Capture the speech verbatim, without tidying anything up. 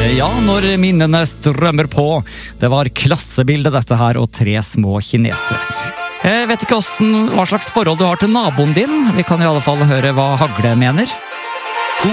Ja, når minnene strømmer på. Det var klassebildet dette her, og tre små kinesere. Jeg vet ikke hvordan, hva slags forhold du har til naboen din. Vi kan i alle fall høre hva Hagle mener.